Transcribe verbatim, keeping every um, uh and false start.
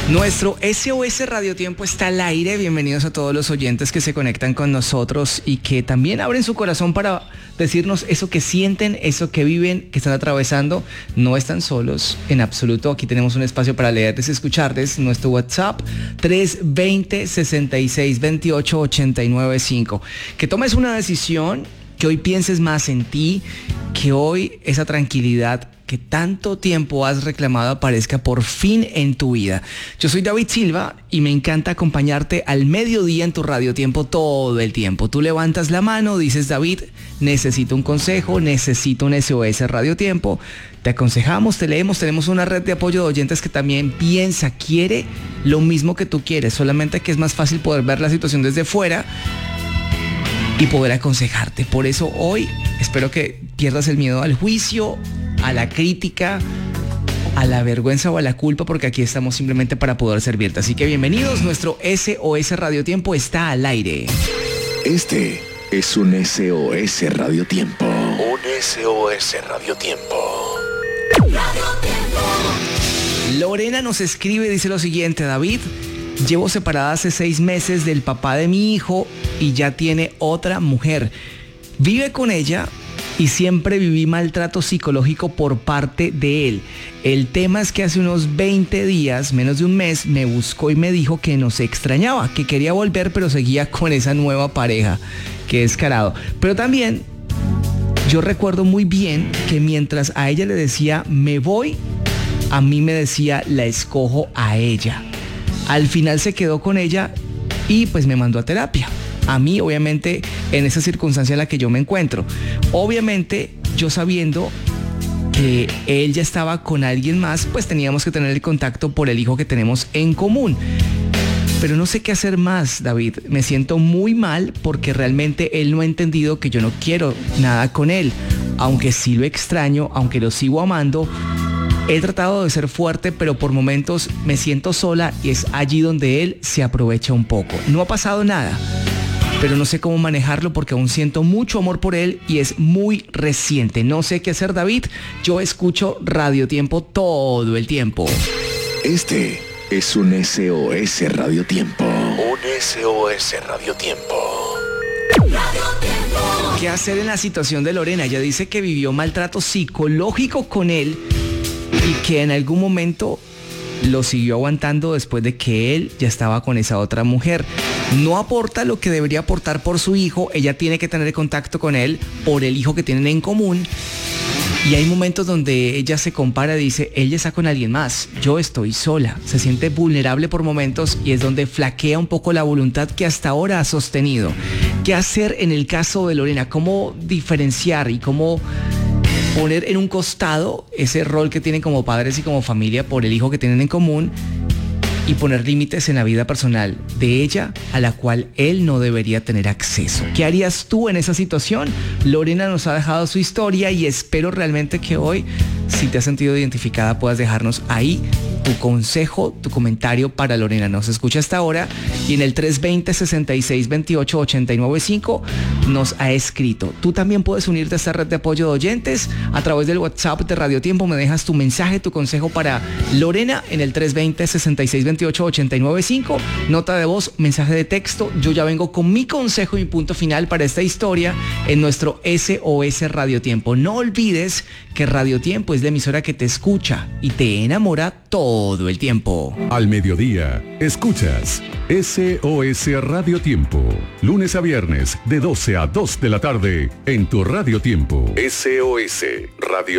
Nuestro S O S Radio Tiempo está al aire. Bienvenidos a todos los oyentes que se conectan con nosotros y que también abren su corazón para decirnos eso que sienten, eso que viven, que están atravesando. No están solos en absoluto. Aquí tenemos un espacio para leerles y escucharles. Nuestro WhatsApp tres veinte, sesenta y seis, veintiocho, ochenta y nueve cinco. Que tomes una decisión, que hoy pienses más en ti, que hoy esa tranquilidad que tanto tiempo has reclamado aparezca por fin en tu vida. Yo soy David Silva y me encanta acompañarte al mediodía en tu Radio Tiempo todo el tiempo. Tú levantas la mano, dices: David, necesito un consejo, necesito un S O S Radio Tiempo. Te aconsejamos, te leemos, tenemos una red de apoyo de oyentes que también piensa, quiere lo mismo que tú quieres, solamente que es más fácil poder ver la situación desde fuera y poder aconsejarte. Por eso hoy espero que pierdas el miedo al juicio, a la crítica, a la vergüenza o a la culpa, porque aquí estamos simplemente para poder servirte. Así que bienvenidos, nuestro S O S Radio Tiempo está al aire. Este es un S O S Radio Tiempo. Un S O S Radio Tiempo. Radio Tiempo. Lorena nos escribe, dice lo siguiente: David, llevo separada hace seis meses del papá de mi hijo y ya tiene otra mujer. Vive con ella y siempre viví maltrato psicológico por parte de él. El tema es que hace unos veinte días, menos de un mes, me buscó y me dijo que nos extrañaba, que quería volver, pero seguía con esa nueva pareja. Qué descarado. Pero también yo recuerdo muy bien que mientras a ella le decía me voy, a mí me decía la escojo a ella. Al final se quedó con ella y pues me mandó a terapia. A mí, obviamente, en esa circunstancia en la que yo me encuentro. Obviamente, yo sabiendo que él ya estaba con alguien más, pues teníamos que tener el contacto por el hijo que tenemos en común. Pero no sé qué hacer más, David. Me siento muy mal porque realmente él no ha entendido que yo no quiero nada con él. Aunque sí lo extraño, aunque lo sigo amando, he tratado de ser fuerte, pero por momentos me siento sola y es allí donde él se aprovecha un poco. No ha pasado nada, pero no sé cómo manejarlo porque aún siento mucho amor por él y es muy reciente. No sé qué hacer, David. Yo escucho Radio Tiempo todo el tiempo. Este es un S O S Radio Tiempo. Un S O S Radio Tiempo. ¿Qué hacer en la situación de Lorena? Ella dice que vivió maltrato psicológico con él y que en algún momento lo siguió aguantando después de que él ya estaba con esa otra mujer. No aporta lo que debería aportar por su hijo. Ella tiene que tener contacto con él por el hijo que tienen en común. Y hay momentos donde ella se compara y dice, ella está con alguien más, yo estoy sola. Se siente vulnerable por momentos y es donde flaquea un poco la voluntad que hasta ahora ha sostenido. ¿Qué hacer en el caso de Lorena? ¿Cómo diferenciar y cómo poner en un costado ese rol que tienen como padres y como familia por el hijo que tienen en común y poner límites en la vida personal de ella a la cual él no debería tener acceso? ¿Qué harías tú en esa situación? Lorena nos ha dejado su historia y espero realmente que hoy, si te has sentido identificada, puedas dejarnos ahí tu consejo, tu comentario para Lorena. Nos escucha hasta ahora y en el tres veinte, sesenta y seis, veintiocho, ochenta y nueve cinco nos ha escrito. Tú también puedes unirte a esta red de apoyo de oyentes a través del WhatsApp de Radio Tiempo. Me dejas tu mensaje, tu consejo para Lorena en el tres veinte, sesenta y seis, veintiocho, ochenta y nueve cinco. Nota de voz, mensaje de texto. Yo ya vengo con mi consejo y punto final para esta historia en nuestro S O S Radio Tiempo. No olvides que Radio Tiempo es la emisora que te escucha y te enamora todo el tiempo. Al mediodía, escuchas S O S Radio Tiempo. Lunes a viernes, de doce a dos de la tarde, en tu Radio Tiempo. S O S Radio